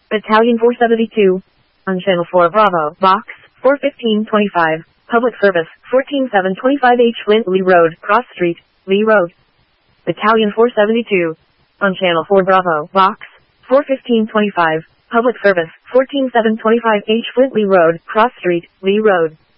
Battalion 472. On Channel 4 Bravo, Box 41525. Public Service 14725H Flint Lee Road, Cross Street, Lee Road. Battalion 472. On Channel 4 Bravo, Box 41525. Public Service 14725H Flint Lee Road, Cross Street, Lee Road.